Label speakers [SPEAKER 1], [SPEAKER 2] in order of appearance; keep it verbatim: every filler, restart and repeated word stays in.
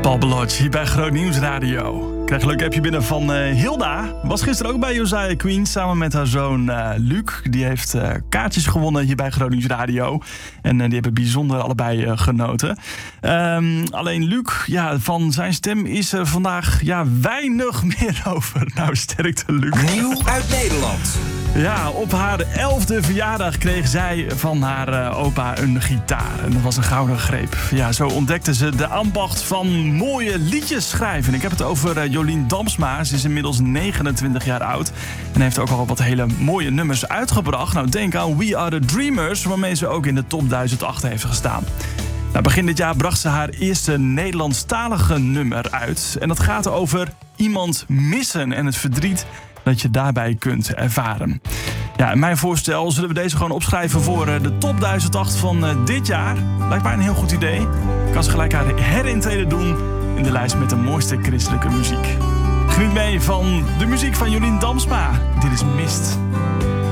[SPEAKER 1] Paul Belotje hier bij Groot Nieuws Radio. Ik krijg een leuk appje binnen van uh, Hilda. Was gisteren ook bij Josiah Queen samen met haar zoon uh, Luc. Die heeft uh, kaartjes gewonnen hier bij Groot Nieuws Radio. En uh, die hebben bijzonder allebei uh, genoten. Um, alleen Luc, ja, van zijn stem is er vandaag ja, weinig meer over. Nou, sterkte Luc.
[SPEAKER 2] Nieuw uit Nederland.
[SPEAKER 1] Ja, op haar elfde verjaardag kreeg zij van haar uh, opa een gitaar. En dat was een gouden greep. Ja, zo ontdekte ze de ambacht van mooie liedjes schrijven. Ik heb het over uh, Jolien Damsma. Ze is inmiddels negenentwintig jaar oud. En heeft ook al wat hele mooie nummers uitgebracht. Nou, denk aan We Are The Dreamers, waarmee ze ook in de top duizend acht heeft gestaan. Nou, begin dit jaar bracht ze haar eerste Nederlandstalige nummer uit. En dat gaat over iemand missen en het verdriet dat je daarbij kunt ervaren. Ja, in mijn voorstel zullen we deze gewoon opschrijven voor de top duizend acht van uh, dit jaar. Lijkt mij een heel goed idee. Ik kan ze gelijk haar herintreden doen in de lijst met de mooiste christelijke muziek. Geniet mee van de muziek van Jolien Damsma. Dit is Mist.